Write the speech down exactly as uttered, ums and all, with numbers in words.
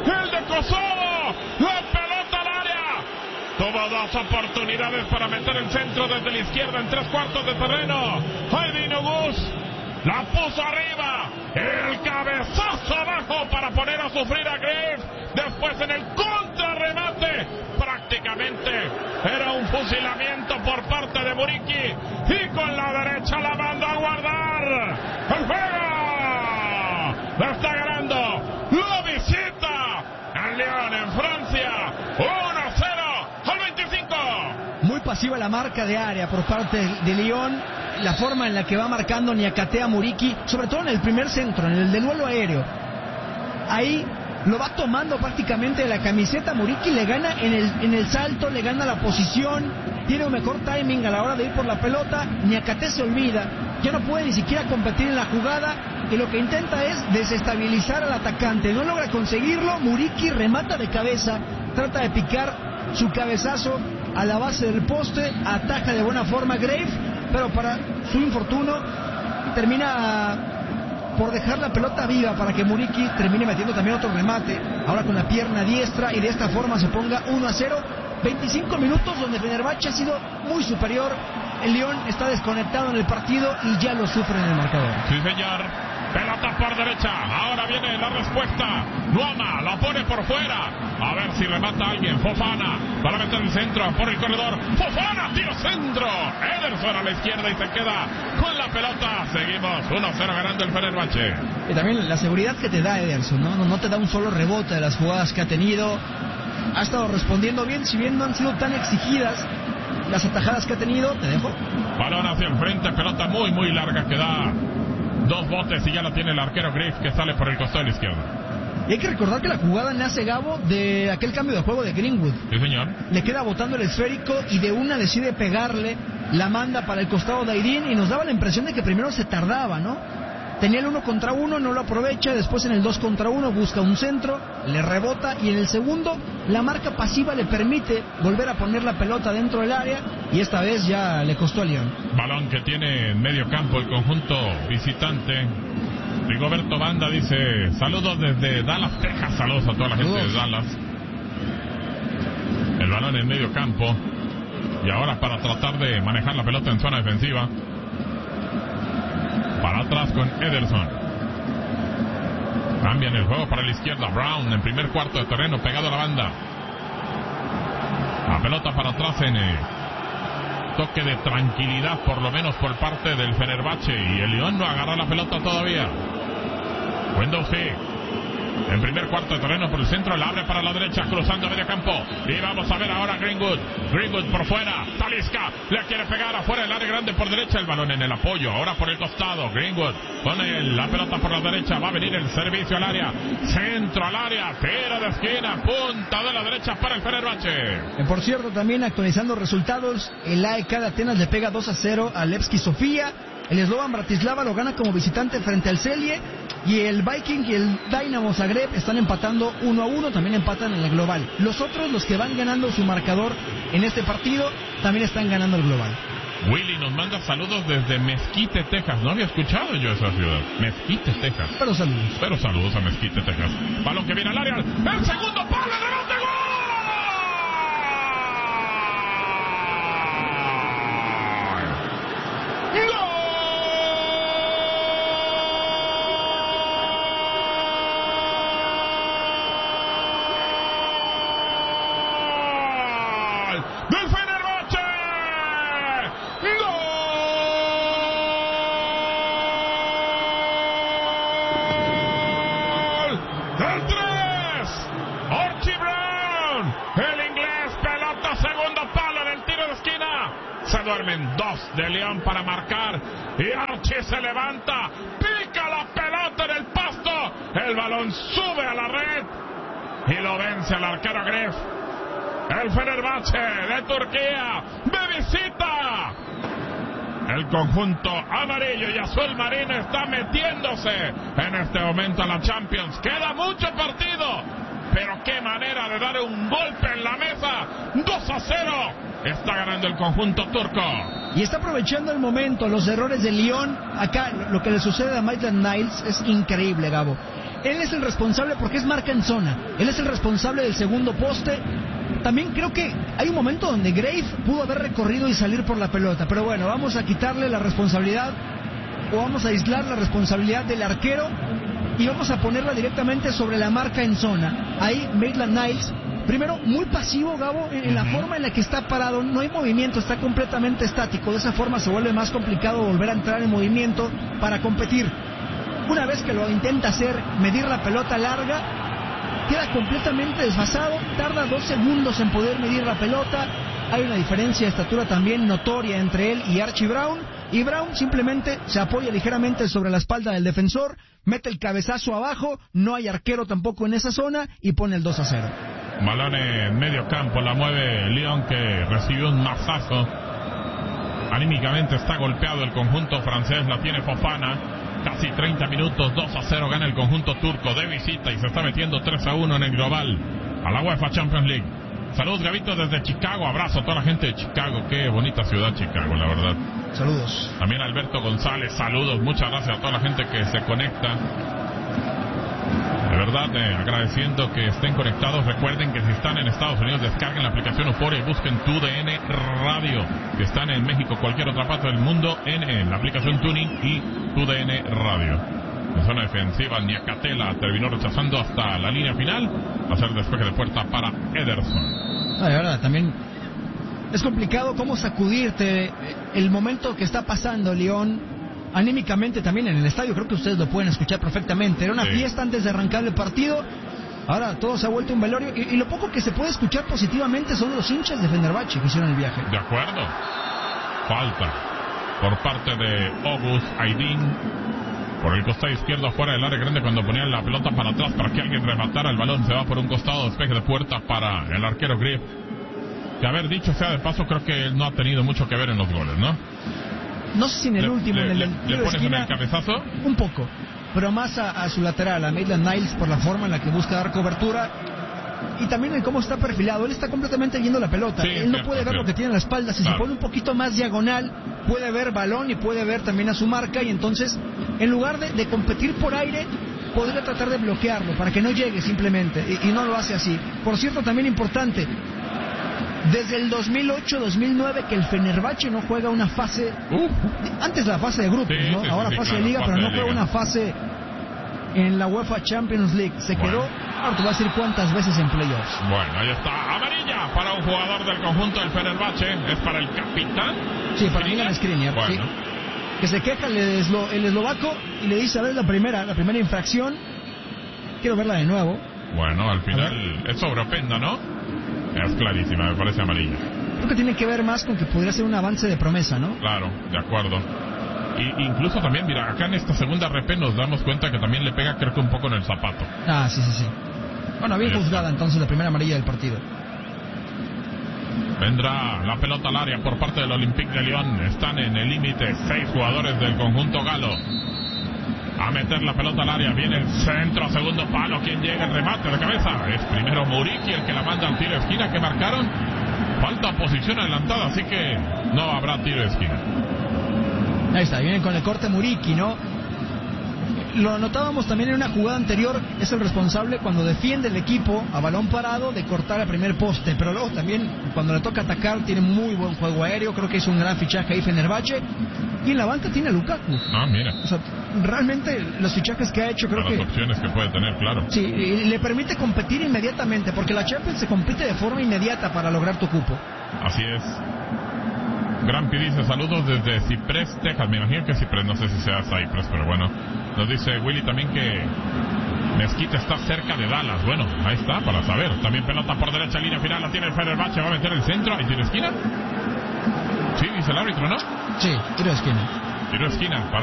el de Kosovo, la pelota al área. Tuvo dos oportunidades para meter el centro desde la izquierda en tres cuartos de terreno. Aydin Oghuz la puso arriba, el cabezazo abajo para poner a sufrir a Graves. Después en el contrarremate, prácticamente era un fusilamiento por parte de Muriqi, y con la derecha la mandó a guardar. ¡El juego! ¡La está ganando! ¡Lo visita el Lyon en Francia! uno a cero al veinticinco. Muy pasiva la marca de área por parte de Lyon. La forma en la que va marcando Niakate a Muriqi, sobre todo en el primer centro, en el del duelo aéreo. Ahí lo va tomando prácticamente de la camiseta. Muriqi le gana en el, en el salto, le gana la posición, tiene un mejor timing a la hora de ir por la pelota. Niakate se olvida, ya no puede ni siquiera competir en la jugada, y lo que intenta es desestabilizar al atacante. No logra conseguirlo. Muriqi remata de cabeza, trata de picar su cabezazo a la base del poste, ataja de buena forma Graves, pero para su infortunio termina por dejar la pelota viva para que Muriqi termine metiendo también otro remate, ahora con la pierna diestra, y de esta forma se ponga uno a cero. veinticinco minutos donde Fenerbahce ha sido muy superior. El Lyon está desconectado en el partido y ya lo sufre en el marcador. Sí, señor. Pelota por derecha. Ahora viene la respuesta. Nuama la pone por fuera. A ver si remata alguien. Fofana para meter el centro por el corredor. Fofana, tiro centro. Ederson a la izquierda y se queda con la pelota. Seguimos uno a cero ganando el Fenerbahce. Y también la seguridad que te da Ederson, ¿no? No, no te da un solo rebote de las jugadas que ha tenido. Ha estado respondiendo bien, si bien no han sido tan exigidas las atajadas que ha tenido. Te dejo. Balón hacia el frente, pelota muy muy larga que da dos botes y ya la tiene el arquero Griff, que sale por el costado de la izquierda. Y hay que recordar que la jugada nace, Gabo, de aquel cambio de juego de Greenwood. Sí, señor. Le queda botando el esférico y de una decide pegarle, la manda para el costado de Aydin, y nos daba la impresión de que primero se tardaba, ¿no? Tenía el uno contra uno, no lo aprovecha, después en el dos contra uno busca un centro, le rebota, y en el segundo la marca pasiva le permite volver a poner la pelota dentro del área, y esta vez ya le costó a Lyon. Balón que tiene en medio campo el conjunto visitante. Rigoberto Banda dice: saludos desde Dallas, Texas. Saludos a toda la gente de Dallas. El balón en medio campo, y ahora para tratar de manejar la pelota en zona defensiva, para atrás con Ederson. Cambian el juego para la izquierda. Brown en primer cuarto de terreno, pegado a la banda. La pelota para atrás en eh, toque de tranquilidad, por lo menos por parte del Fenerbahce, y el Lyon no agarra la pelota todavía. Guendouzi en primer cuarto de terreno por el centro, la abre para la derecha, cruzando a medio campo, y vamos a ver ahora Greenwood. Greenwood por fuera, Talisca le quiere pegar afuera del área grande por derecha, el balón en el apoyo, ahora por el costado. Greenwood pone la pelota por la derecha, va a venir el servicio al área, centro al área, tiro de esquina, punta de la derecha para el Fenerbahce. Por cierto, también actualizando resultados, el A E K de Atenas le pega dos a cero a Levski Sofía. El Slovan Bratislava lo gana como visitante frente al Celje, y el Viking y el Dinamo Zagreb están empatando uno a uno, también empatan en el global. Los otros, los que van ganando su marcador en este partido, también están ganando el global. Willy nos manda saludos desde Mesquite, Texas. No había escuchado yo esa ciudad. Mesquite, Texas. Pero saludos. Pero saludos a Mesquite, Texas. Balón que viene al área. El segundo palo de gol. ¡Del Fenerbahce! ¡Gol! ¡Del tres! Archie Brown, el inglés, pelota, segundo palo en el tiro de esquina. Se duermen dos de Lyon para marcar, y Archie se levanta, pica la pelota en el pasto, el balón sube a la red y lo vence al arquero Griff. El Fenerbahce de Turquía de visita. El conjunto amarillo y azul marino está metiéndose en este momento a la Champions. Queda mucho partido, pero qué manera de dar un golpe en la mesa. dos a cero está ganando el conjunto turco. Y está aprovechando el momento, los errores de Lyon. Acá lo que le sucede a Maitland Niles es increíble, Gabo. él es el responsable porque es marca en zona. Él es el responsable del segundo poste. También creo que hay un momento donde Grave pudo haber recorrido y salir por la pelota. Pero bueno, vamos a quitarle la responsabilidad o vamos a aislar la responsabilidad del arquero y vamos a ponerla directamente sobre la marca en zona. Ahí Maitland Niles, primero muy pasivo, Gabo, en, en la forma en la que está parado. No hay movimiento, está completamente estático. De esa forma se vuelve más complicado volver a entrar en movimiento para competir. Una vez que lo intenta hacer, medir la pelota larga, queda completamente desfasado, tarda dos segundos en poder medir la pelota. Hay una diferencia de estatura también notoria entre él y Archie Brown, y Brown simplemente se apoya ligeramente sobre la espalda del defensor, mete el cabezazo abajo, no hay arquero tampoco en esa zona y pone el dos a cero. Balón en medio campo, la mueve Lyon, que recibió un mazazo. Anímicamente está golpeado el conjunto francés, la tiene Fofana. Casi treinta minutos, dos a cero gana el conjunto turco de visita y se está metiendo tres a uno en el global a la UEFA Champions League. Saludos, Gabito, desde Chicago. Abrazo a toda la gente de Chicago. Qué bonita ciudad Chicago, la verdad. Saludos. También Alberto González, saludos. Muchas gracias a toda la gente que se conecta. De verdad, eh, agradeciendo que estén conectados. Recuerden que si están en Estados Unidos, descarguen la aplicación Euforia y busquen Tu D N Radio. Que están en México, cualquier otra parte del mundo, en, en la aplicación Tuning y Tu D N Radio. En zona defensiva, Niakatela terminó rechazando hasta la línea final. Va a ser despeje de puerta para Ederson. No, de verdad, también es complicado cómo sacudirte el momento que está pasando Lyon. Anímicamente también en el estadio, creo que ustedes lo pueden escuchar perfectamente. Era una sí. fiesta antes de arrancar el partido. Ahora todo se ha vuelto un velorio. Y, y lo poco que se puede escuchar positivamente son los hinchas de Fenerbahce que hicieron el viaje. De acuerdo. Falta por parte de August Aydin. Por el costado izquierdo afuera del área grande cuando ponían la pelota para atrás para que alguien rematara el balón. Se va por un costado, despeje de puerta para el arquero Griff. Que haber dicho sea de paso, creo que él no ha tenido mucho que ver en los goles, ¿no? No sé si en el le, último, le, en el, le, el ¿Le pones esquina, en el cabezazo? Un poco, pero más a, a su lateral, a Maitland Niles, por la forma en la que busca dar cobertura. Y también en cómo está perfilado. Él está completamente viendo la pelota. Sí, Él no cierto, puede ver cierto. lo que tiene en la espalda. Si claro. se pone un poquito más diagonal, puede ver balón y puede ver también a su marca. Y entonces, en lugar de, de competir por aire, podría tratar de bloquearlo para que no llegue simplemente. Y, y no lo hace así. Por cierto, también importante, desde el dos mil ocho dos mil nueve que el Fenerbahce no juega una fase... Uh. Antes la fase de grupos, sí, ¿no? Sí, Ahora sí, fase claro, de liga, fase pero no de juega liga. una fase en la UEFA Champions League. Se bueno. quedó, ahora te voy a decir cuántas veces en playoffs. Bueno, ahí está. Amarilla para un jugador del conjunto del Fenerbahce. Es para el capitán. Sí, para Milan Skriniar. Bueno. Sí. Que se queja el, eslo, el eslovaco y le dice, a ver, la primera, la primera infracción. Quiero verla de nuevo. Bueno, al final es sobre Openda, ¿no? Es clarísima, me parece amarilla. Creo que tiene que ver más con que podría ser un avance de promesa, ¿no? Claro, de acuerdo. Y incluso también, mira, acá en esta segunda repe nos damos cuenta que también le pega, creo que un poco en el zapato. Ah, sí, sí, sí. Bueno, bien juzgada entonces la primera amarilla del partido. Vendrá la pelota al área por parte del Olympique de Lyon. Están en el límite seis jugadores del conjunto galo. A meter la pelota al área, viene el centro, segundo palo, quien llega, el remate de cabeza. Es primero Muriqui el que la manda al tiro de esquina que marcaron. Falta posición adelantada, así que no habrá tiro de esquina. Ahí está, viene con el corte Muriqui, ¿no? Lo notábamos también en una jugada anterior, es el responsable cuando defiende el equipo a balón parado de cortar el primer poste, pero luego también cuando le toca atacar tiene muy buen juego aéreo, creo que es un gran fichaje ahí Fenerbahce, y en la banca tiene a Lukaku. Ah, mira. O sea, realmente los fichajes que ha hecho creo las que... las opciones que puede tener, claro. Sí, y le permite competir inmediatamente, porque la Champions se compite de forma inmediata para lograr tu cupo. Así es. Grampi dice saludos desde Cypress, Texas. Me imagino que Cypress, no sé si sea Cypress, pero bueno. Nos dice Willy también que Mezquita está cerca de Dallas. Bueno, ahí está, para saber. También pelota por derecha, línea final, la tiene el Fenerbahce, va a meter el centro. ¿Hay tiro de esquina? Sí, dice el árbitro, ¿no? Sí, tiro de esquina. Tiro de esquina para